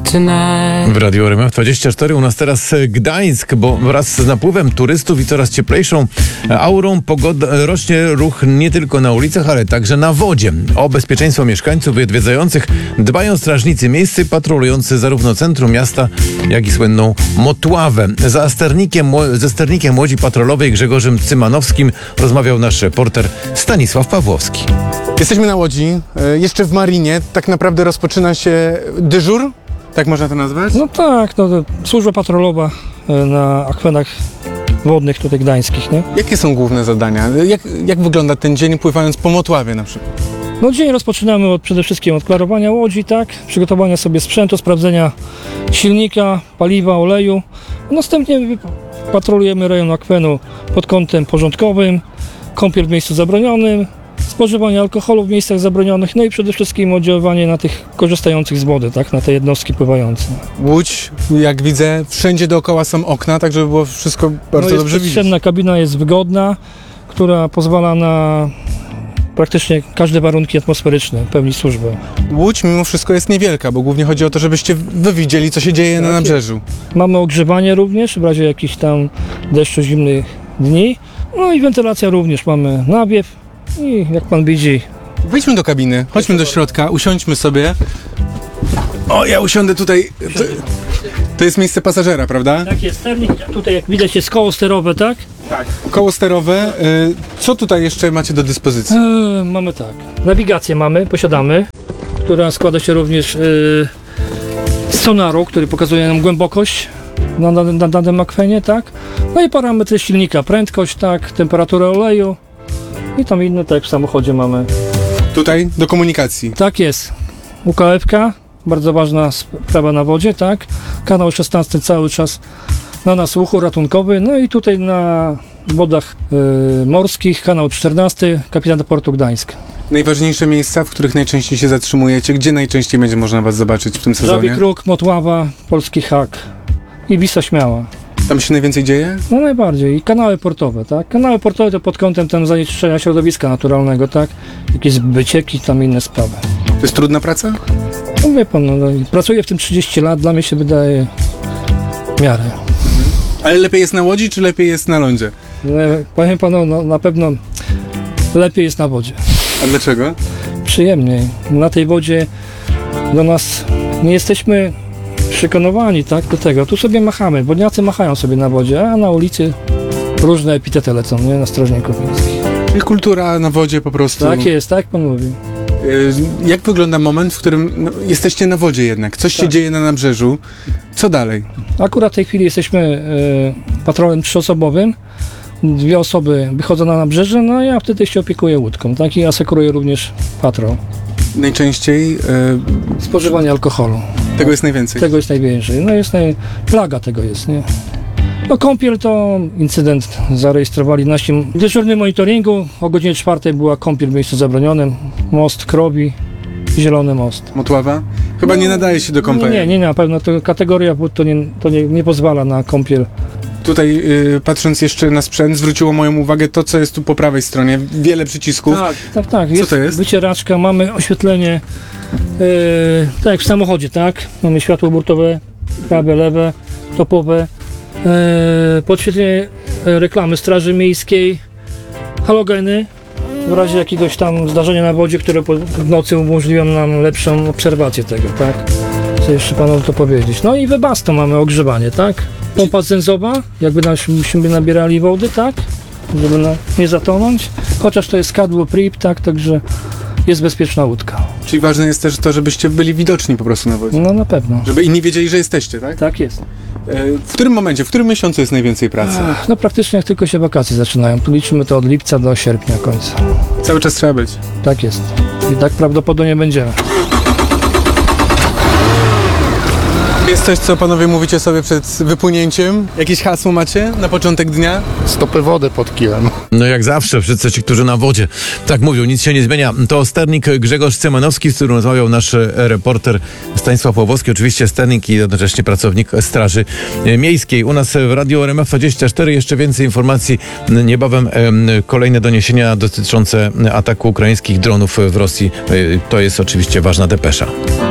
W Radiu RMF24 u nas teraz Gdańsk, bo wraz z napływem turystów i coraz cieplejszą aurą rośnie ruch nie tylko na ulicach, ale także na wodzie. O bezpieczeństwo mieszkańców i odwiedzających dbają strażnicy miejscy patrolujący zarówno centrum miasta, jak i słynną Motławę. Ze sternikiem łodzi patrolowej Grzegorzem Cymanowskim rozmawiał nasz reporter Stanisław Pawłowski. Jesteśmy na łodzi, jeszcze w marinie. Tak naprawdę rozpoczyna się dyżur? Tak można to nazwać? No tak, to służba patrolowa na akwenach wodnych tutaj gdańskich, nie? Jakie są główne zadania? Jak wygląda ten dzień pływając po Motławie na przykład? No dzień rozpoczynamy przede wszystkim od klarowania łodzi, tak? Przygotowania sobie sprzętu, sprawdzenia silnika, paliwa, oleju. Następnie patrolujemy rejon akwenu pod kątem porządkowym, kąpiel w miejscu zabronionym, spożywanie alkoholu w miejscach zabronionych, no i przede wszystkim oddziaływanie na tych korzystających z wody, tak, na te jednostki pływające. Łódź, jak widzę, wszędzie dookoła są okna, tak żeby było wszystko bardzo dobrze widzieć. Przednia kabina jest wygodna, która pozwala na praktycznie każde warunki atmosferyczne pełnić służbę. Łódź mimo wszystko jest niewielka, bo głównie chodzi o to, żebyście wy widzieli, co się dzieje na nabrzeżu. Mamy ogrzewanie również w razie jakichś tam deszczu, zimnych dni, no i wentylacja również, mamy nawiew. I jak pan widzi... Wejdźmy do kabiny, chodźmy do środka, usiądźmy sobie. O, ja usiądę tutaj. To jest miejsce pasażera, prawda? Tak jest, sternik. Tutaj jak widać jest koło sterowe, tak? Tak. Koło sterowe. Co tutaj jeszcze macie do dyspozycji? Mamy tak. Nawigację posiadamy, która składa się również z sonaru, który pokazuje nam głębokość na danym akwenie, tak? No i parametry silnika, prędkość, tak, temperaturę oleju. I tam inne, tak jak w samochodzie mamy. Tutaj do komunikacji. Tak jest. UKF-ka, bardzo ważna sprawa na wodzie, tak. Kanał 16 cały czas na słuchu ratunkowy. No i tutaj na wodach morskich kanał 14, kapitan Portu Gdańsk. Najważniejsze miejsca, w których najczęściej się zatrzymujecie? Gdzie najczęściej będzie można was zobaczyć w tym sezonie? Żabi Kruk, Motława, Polski Hak i Wisła Śmiała. Tam się najwięcej dzieje? No najbardziej. I kanały portowe, tak? Kanały portowe to pod kątem tam zanieczyszczenia środowiska naturalnego, tak? Jakieś wycieki, tam inne sprawy. To jest trudna praca? No wie pan, pracuję w tym 30 lat, dla mnie się wydaje w miarę. Ale lepiej jest na łodzi, czy lepiej jest na lądzie? Powiem panu, no, na pewno lepiej jest na wodzie. A dlaczego? Przyjemniej. Na tej wodzie do nas nie jesteśmy przekonywani, tak, do tego. Tu sobie machamy, wodniacy machają sobie na wodzie, a na ulicy różne epitety lecą, nie, na strażników miejskich. Czyli kultura na wodzie po prostu. Tak jest, tak pan mówi. Jak wygląda moment, w którym jesteście na wodzie jednak? Coś się dzieje na nabrzeżu. Co dalej? Akurat w tej chwili jesteśmy patrolem 3-osobowym. 2 osoby wychodzą na nabrzeże, no ja wtedy się opiekuję łódką, tak, i asekuruję również patrol. Najczęściej spożywanie alkoholu. Tego jest najwięcej? Tego jest najwięcej. No jest plaga tego jest, nie? No kąpiel to incydent zarejestrowali w naszym dyżurnym monitoringu. O godzinie 4 była kąpiel w miejscu zabronionym. Most Krobi, Zielony Most. Motława? Chyba nie nadaje się do kąpieli. Nie, na pewno. To kategoria wód to nie pozwala na kąpiel. Tutaj patrząc jeszcze na sprzęt, zwróciło moją uwagę to, co jest tu po prawej stronie. Wiele przycisków. Tak. Co to jest? Wycieraczka, mamy oświetlenie, tak jak w samochodzie, tak? Mamy światło burtowe, prawe, lewe, topowe, podświetlenie reklamy Straży Miejskiej, halogeny w razie jakiegoś tam zdarzenia na wodzie, które w nocy umożliwią nam lepszą obserwację tego, tak? Chcę jeszcze panu to powiedzieć. No i webasto mamy ogrzewanie, tak? Pompa zęzowa, jakby myśmy nabierali wody, tak? Żeby nie zatonąć. Chociaż to jest kadłub RIP, tak? Także jest bezpieczna łódka. Czyli ważne jest też to, żebyście byli widoczni po prostu na wodzie. No na pewno. Żeby inni wiedzieli, że jesteście, tak? Tak jest. W którym momencie, w którym miesiącu jest najwięcej pracy? No praktycznie jak tylko się wakacje zaczynają. Tu liczymy to od lipca do sierpnia końca. Cały czas trzeba być. Tak jest. I tak prawdopodobnie będziemy. Jest coś, co panowie mówicie sobie przed wypłynięciem? Jakieś hasło macie na początek dnia? Stopy wody pod kilem. No jak zawsze, wszyscy ci, którzy na wodzie tak mówią, nic się nie zmienia. To sternik Grzegorz Cymanowski, z którym rozmawiał nasz reporter Stanisław Pawłowski, oczywiście sternik i jednocześnie pracownik Straży Miejskiej. U nas w Radiu RMF24 jeszcze więcej informacji. Niebawem kolejne doniesienia dotyczące ataku ukraińskich dronów w Rosji. To jest oczywiście ważna depesza.